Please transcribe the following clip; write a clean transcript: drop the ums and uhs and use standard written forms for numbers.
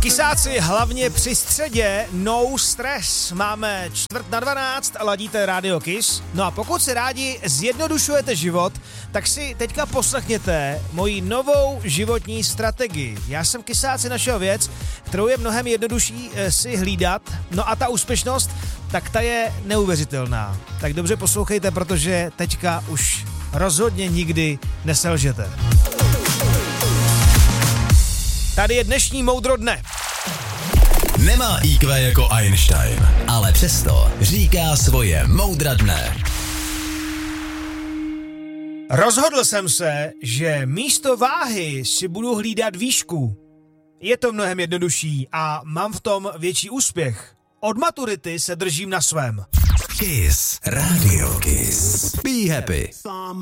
Kysáci, hlavně při středě, no stres. Máme 11:45, ladíte Radio Kiss. No a pokud si rádi zjednodušujete život, tak si teďka poslechněte moji novou životní strategii. Já jsem Kysáci našel věc, kterou je mnohem jednodušší si hlídat. No a ta úspěšnost, tak ta je neuvěřitelná. Tak dobře poslouchejte, protože teďka už rozhodně nikdy neselžete. Tady je dnešní moudro dne. Nemá IQ jako Einstein, ale přesto říká svoje moudra dne. Rozhodl jsem se, že místo váhy si budu hlídat výšku. Je to mnohem jednodušší a mám v tom větší úspěch. Od maturity se držím na svém. Kiss. Radio Kiss. Be happy.